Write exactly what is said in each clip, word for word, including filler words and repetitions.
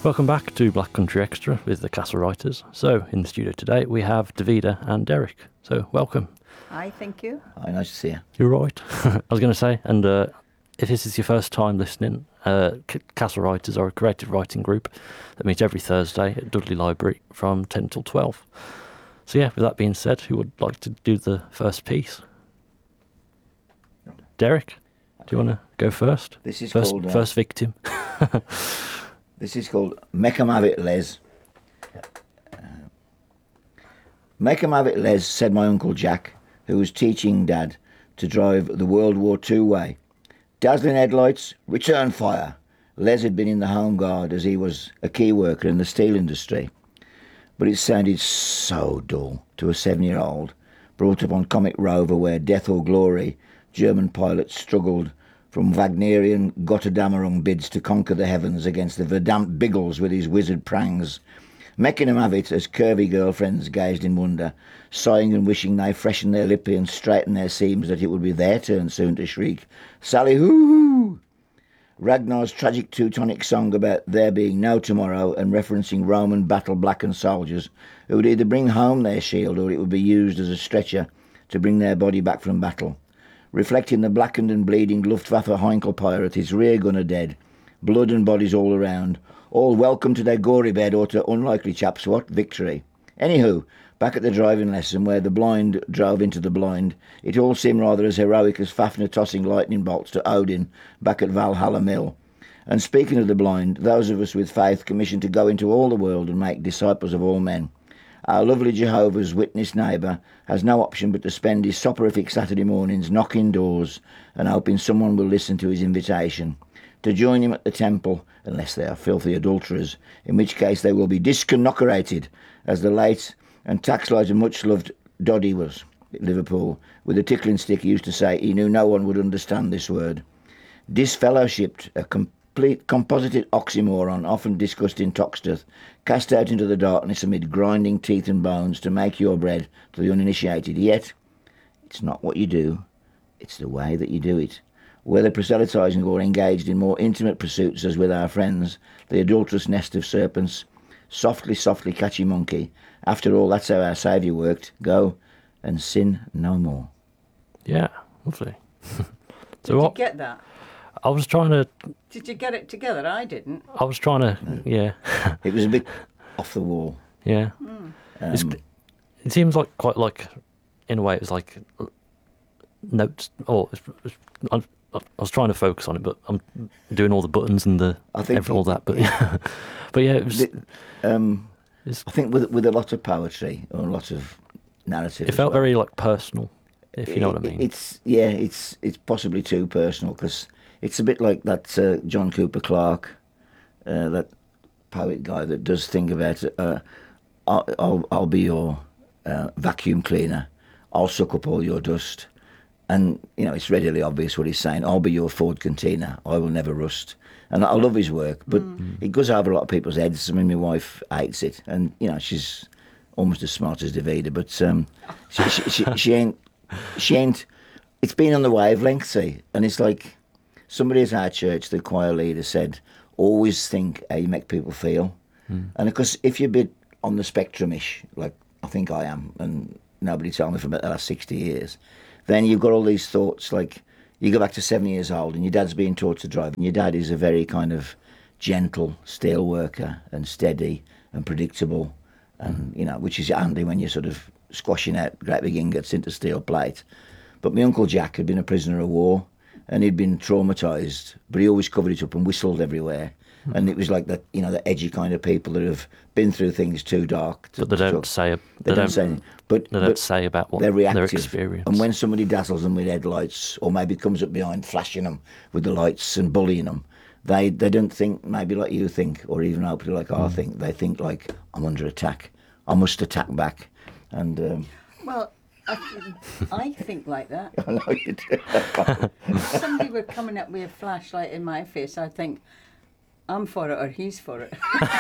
Welcome back to Black Country Extra with the Castle Writers. So, in the studio today, we have Davida and Derek. So, welcome. Hi, thank you. Hi, nice to see you. You're right. I was going to say, and uh, if this is your first time listening, uh, C- Castle Writers are a creative writing group that meet every Thursday at Dudley Library from ten till twelve. So, yeah, with that being said, who would like to do the first piece? Derek, do you want to go first? This is first, called... Uh, first victim. This is called Make 'em Have It, Les. Uh, Make 'em have it, Les, said my Uncle Jack, who was teaching Dad to drive the World War Two way. Dazzling headlights, return fire. Les had been in the Home Guard as he was a key worker in the steel industry. But it sounded so dull to a seven-year-old brought up on Comic Rover where death or glory, German pilots struggled from Wagnerian Gotterdammerung bids to conquer the heavens against the verdammt Biggles with his wizard prangs, making 'em have it as curvy girlfriends gazed in wonder, sighing and wishing they freshened their lippy and straightened their seams that it would be their turn soon to shriek, Sally hoo-hoo! Ragnar's tragic Teutonic song about there being no tomorrow and referencing Roman battle-blackened soldiers who would either bring home their shield or it would be used as a stretcher to bring their body back from battle. Reflecting the blackened and bleeding Luftwaffe Heinkel pirate, his rear gunner dead, blood and bodies all around, all welcome to their gory bed or to unlikely chaps what victory. Anywho, back at the driving lesson where the blind drove into the blind, it all seemed rather as heroic as Fafnir tossing lightning bolts to Odin back at Valhalla Mill. And speaking of the blind, those of us with faith commissioned to go into all the world and make disciples of all men. Our lovely Jehovah's Witness neighbour has no option but to spend his soporific Saturday mornings knocking doors and hoping someone will listen to his invitation to join him at the temple, unless they are filthy adulterers, in which case they will be disconnocerated, as the late and tax-light and much-loved Doddy was at Liverpool, with a tickling stick he used to say he knew no one would understand this word. Disfellowshipped, a complete composited oxymoron often discussed in Toxteth, cast out into the darkness amid grinding teeth and bones to make your bread to the uninitiated. Yet, it's not what you do, it's the way that you do it. Whether proselytising or engaged in more intimate pursuits as with our friends, the adulterous nest of serpents, softly, softly catchy monkey, after all, that's how our Saviour worked. Go and sin no more. Yeah, lovely. Did so what, you get that? I was trying to... Did you get it together? I didn't. I was trying to... Yeah. It was a bit off the wall. Yeah. Mm. It's, Um, it seems like quite like, in a way, it was like notes. Or it's, it's, I, I was trying to focus on it, but I'm doing all the buttons and the I think every, all that. But yeah, but yeah, it was. the, um, It's, I think with with a lot of poetry or a lot of narrative. it as felt well. very like personal, if you know what I mean. It's yeah, it's it's possibly too personal because it's a bit like that uh, John Cooper Clarke, uh, that poet guy that does think about uh, I'll, I'll I'll be your uh, vacuum cleaner, I'll suck up all your dust, and you know it's readily obvious what he's saying. I'll be your Ford Container, I will never rust. And I love his work, but mm. it goes over a lot of people's heads. I mean, my wife hates it, and you know she's almost as smart as Davida, but um, she, she, she, she ain't. She ain't. It's been on the wavelength, see, and it's like somebody at our church, the choir leader, said, "Always think how you make people feel." Mm. And of course, if you're a bit on the spectrum-ish, like I think I am, and nobody told me for about the last sixty years, then you've got all these thoughts like. You go back to seven years old and your dad's being taught to drive. And your dad is a very kind of gentle steel worker and steady and predictable, and you know, which is handy when you're sort of squashing out great big ingots into steel plate. But my Uncle Jack had been a prisoner of war and he'd been traumatised, but he always covered it up and whistled everywhere. Mm. And it was like that, you know, the edgy kind of people that have been through things too dark. To, but they don't to, say. They, they don't, don't say anything. But they don't but say about what they're reactive. Their experience. And when somebody dazzles them with headlights, or maybe comes up behind, flashing them with the lights and bullying them, they they don't think maybe like you think, or even hopefully like mm. I think. They think like I'm under attack. I must attack back. And um, well. I, th- I think like that. I know you do. If somebody were coming up with a flashlight in my face, I'd think, I'm for it or he's for it.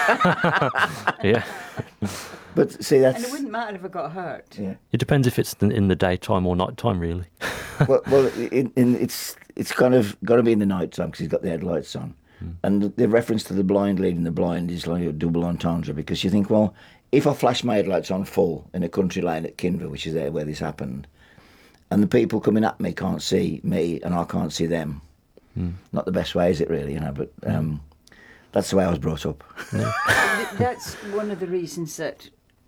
Yeah. But see, that's... And it wouldn't matter if I got hurt. Yeah. It depends if it's in the daytime or night time, really. well, well in, in, it's it's kind of got to be in the night time because he's got the headlights on. And the, the reference to the blind leading the blind is like a double entendre, because you think, well, if I flash my headlights on full in a country lane at Kinver, which is there where this happened, and the people coming at me can't see me and I can't see them, mm. not the best way, is it really, you know, but um, that's the way I was brought up. Yeah. That's one of the reasons that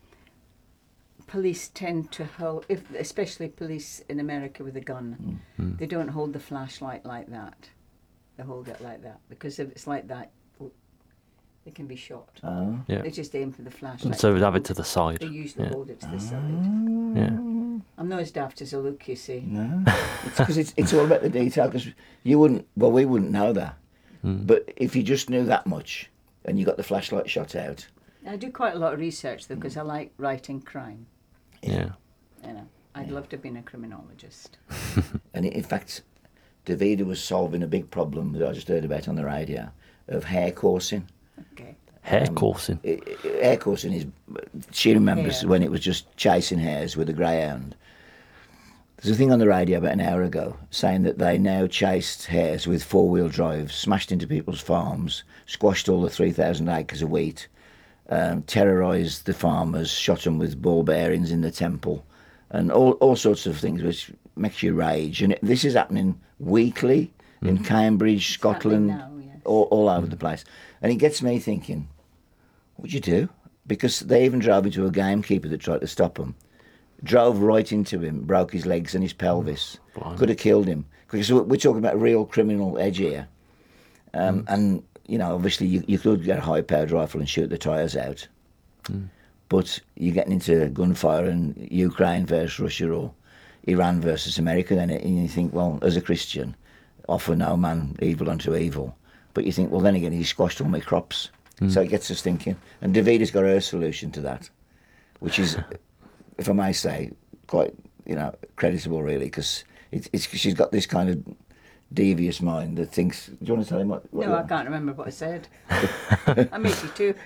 police tend to hold, if, especially police in America with a gun, mm. they don't hold the flashlight like that. They hold it like that, because if it's like that, they can be shot. Oh. Yeah. They just aim for the flashlight. So we'd have it to the side. They usually yeah. hold it to the Oh. side. Yeah. I'm not as daft as I look, you see. No, it's because it's, it's all about the detail, because you wouldn't, well, we wouldn't know that. Mm. But if you just knew that much and you got the flashlight shot out. I do quite a lot of research, though, because I like writing crime. Yeah. You know, I'd love to have been a criminologist. And in fact, Davida was solving a big problem that I just heard about on the radio of hair coursing. Okay. Hair Um, coursing. i- i- Hair coursing is, she remembers Hair. when it was just chasing hares with a greyhound. There's a thing on the radio about an hour ago saying that they now chased hares with four-wheel drives, smashed into people's farms, squashed all the three thousand acres of wheat, um, terrorised the farmers, shot them with ball bearings in the temple, and all, all sorts of things which makes you rage. And it, this is happening weekly in Cambridge, Scotland, happening now, yes. all, all over the place. And it gets me thinking, what'd you do? Because they even drove into a gamekeeper that tried to stop them. Drove right into him, broke his legs and his pelvis. Blimey. Could have killed him. Because we're talking about real criminal edge here. Um, mm. And, you know, obviously you, you could get a high-powered rifle and shoot the tyres out. Mm. But you're getting into gunfire in Ukraine versus Russia or Iran versus America, then, and you think, well, as a Christian, offer no man evil unto evil. But you think, well, then again, he squashed all my crops. Mm. So it gets us thinking. And Davida's got her solution to that, which is, if I may say, quite, you know, creditable, really, because it's, it's, she's got this kind of devious mind that thinks... Do you want to tell him what... what No, I can't remember what I said. I'm eighty-two.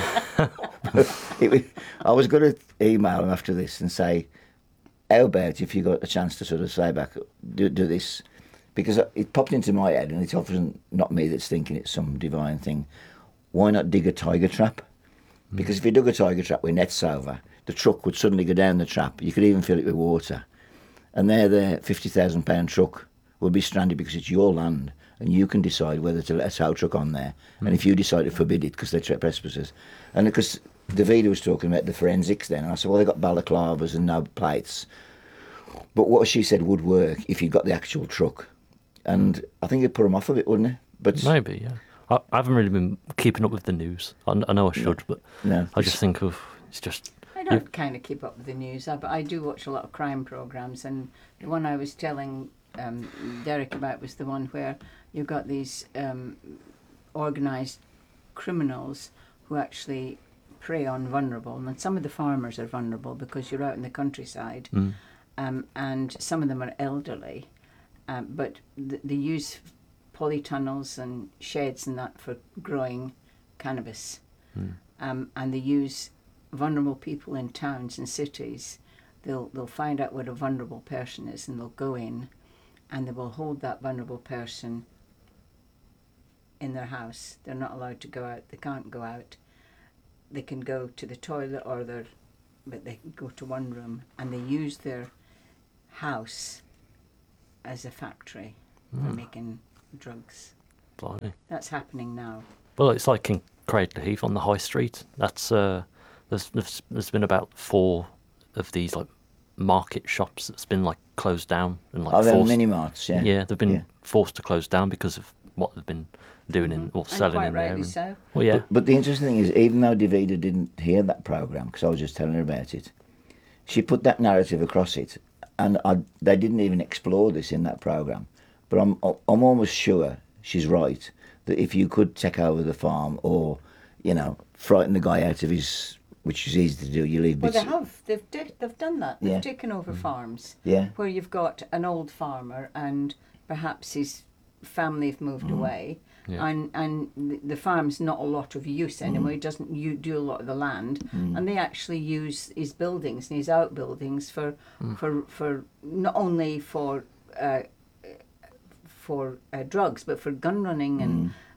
it was, I was going to email him after this and say, how about if you got a chance to sort of say back, do, do this... Because it popped into my head, and it's often not me that's thinking it's some divine thing. Why not dig a tiger trap? Because if you dug a tiger trap with nets over, the truck would suddenly go down the trap. You could even fill it with water. And there the fifty thousand pound truck will be stranded because it's your land, and you can decide whether to let a tow truck on there. Mm. And if you decide to forbid it because they're trespassers. And because Davida was talking about the forensics then, and I said, well, they got balaclavas and no plates. But what she said would work if you got the actual truck. And I think it'd put them off a bit, wouldn't it? But maybe, yeah. I, I haven't really been keeping up with the news. I, I know I should, but no, I just think of it's just. I don't you, kind of keep up with the news, but I do watch a lot of crime programs, and the one I was telling um, Derek about was the one where you've got these um, organised criminals who actually prey on vulnerable, and some of the farmers are vulnerable because you're out in the countryside, mm. um, and some of them are elderly. Um, but th- they use polytunnels and sheds and that for growing cannabis. Mm. Um, and they use vulnerable people in towns and cities. They'll they'll find out what a vulnerable person is, and they'll go in and they will hold that vulnerable person in their house. They're not allowed to go out. They can't go out. They can go to the toilet or their, but they can go to one room, and they use their house as a factory mm. for making drugs. Blimey. That's happening now. Well, it's like in Cradley Heath on the high street. That's uh, there's, there's there's been about four of these like market shops that's been like closed down and like oh, they're forced, mini marts, yeah. Yeah, they've been yeah. forced to close down because of what they've been doing in or and selling quite in there. rightly And, so. Well, yeah. But, but the interesting thing is, even though Davida didn't hear that program, because I was just telling her about it, she put that narrative across it. And I, they didn't even explore this in that programme. But I'm I'm almost sure she's right, that if you could take over the farm or, you know, frighten the guy out of his, which is easy to do, you leave Well, bits... they have. They've, di- they've done that. They've Yeah. taken over farms Yeah. where you've got an old farmer and perhaps his family have moved Mm. away. Yeah. And and the, the farm's not a lot of use anymore. He doesn't you do a lot of the land, Mm. and they actually use his buildings and his outbuildings for Mm. for for not only for uh, for uh, drugs, but for gun running and Mm.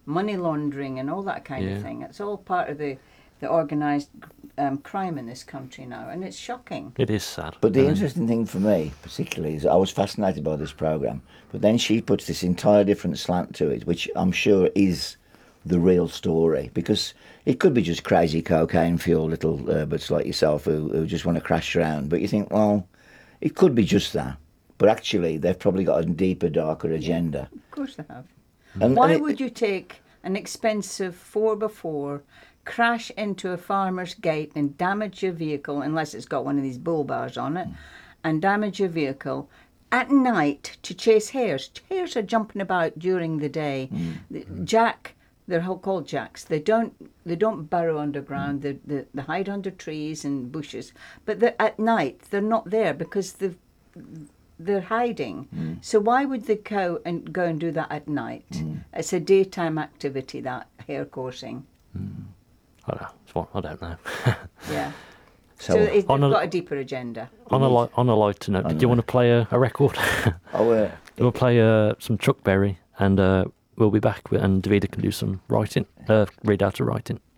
money laundering and all that kind Yeah. of thing. It's all part of the, the organised um, crime in this country now, and it's shocking. It is sad. But the Um, interesting thing for me, particularly, is I was fascinated by this program. But then she puts this entire different slant to it, which I'm sure is the real story, because it could be just crazy cocaine-fueled little Herberts like yourself who, who just want to crash around. But you think, well, it could be just that. But actually, they've probably got a deeper, darker agenda. Of course they have. And, Why and it- would you take an expensive four by four, crash into a farmer's gate and damage your vehicle, unless it's got one of these bull bars on it, and damage your vehicle at night to chase hares? Hares are jumping about during the day. The- Jack, they're all called jacks. They don't they don't burrow underground. They, they, they hide under trees and bushes. But they're- at night they're not there because they've they're hiding. So why would they go and go and do that at night? It's a daytime activity, that hare coursing. I don't know. It's what- I don't know. Yeah. So, So, it, they've on a- got a deeper agenda. on a li- on a lighter note, did you want to play a, a record? oh, uh, We'll play uh, some Chuck Berry, and uh, we'll be back, with, and Davida can do some writing, uh, read out a writing.